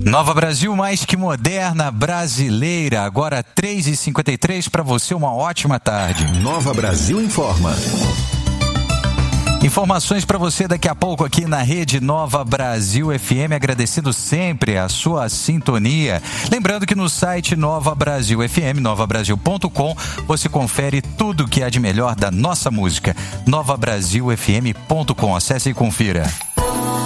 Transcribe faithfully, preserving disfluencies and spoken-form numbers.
Nova Brasil, mais que moderna, brasileira. Agora três e cinquenta e três, para você uma ótima tarde. Nova Brasil informa. Informações para você daqui a pouco aqui na Rede Nova Brasil F M, agradecendo sempre a sua sintonia. Lembrando que no site Nova Brasil F M, nova brasil ponto com, você confere tudo que há de melhor da nossa música. nova brasil f m ponto com. Acesse e confira.